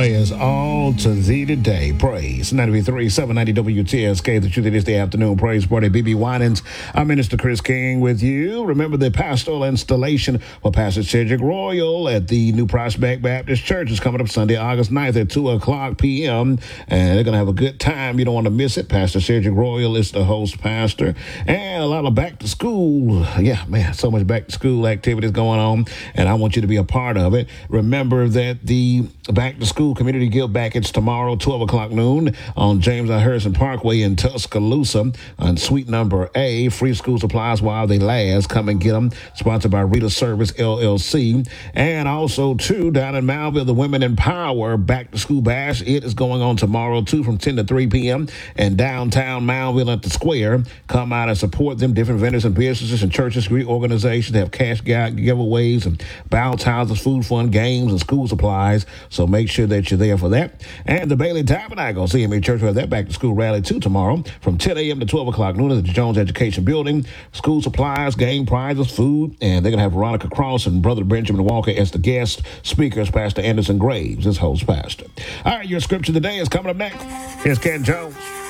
Joy is all to thee today. Praise 93.3, 790 WTSK, the truth it is the afternoon praise party. BB Winans, I'm Minister Chris King with you. Remember the pastoral installation for Pastor Cedric Royal at the New Prospect Baptist Church is coming up Sunday, August 9th at 2 o'clock p.m. And they're going to have a good time. You don't want to miss it. Pastor Cedric Royal is the host pastor. And a lot of back to school. Yeah, man, so much back to school activities going on. And I want you to be a part of it. Remember that the Back to School Community Give Back, it's tomorrow, 12 o'clock noon on James I. Harrison Parkway in Tuscaloosa on suite number A. Free school supplies while they last. Come and get them. Sponsored by Rita Service LLC. And also, too, down in Malville, the Women in Power Back to School Bash. It is going on tomorrow, too, from 10 to 3 p.m. in downtown Malville at the Square. Come out and support them. Different vendors and businesses and churches, great organizations. They have cash giveaways and bounce houses, food fund, games, and school supplies. So make sure that you're there for that. And the Bailey Tabernacle CME Church will have their back to school rally too tomorrow from 10 a.m. to 12 o'clock noon at the Jones Education Building. School supplies, game prizes, food, and they're going to have Veronica Cross and Brother Benjamin Walker as the guest speakers. Pastor Anderson Graves is host pastor. All right, your scripture today is coming up next. Here's Ken Jones.